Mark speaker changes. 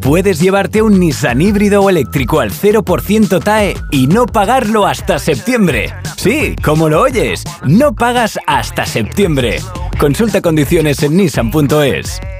Speaker 1: Puedes llevarte un Nissan híbrido o eléctrico al 0% TAE y no pagarlo hasta septiembre. Sí, como lo oyes, no pagas hasta septiembre. Consulta condiciones en nissan.es.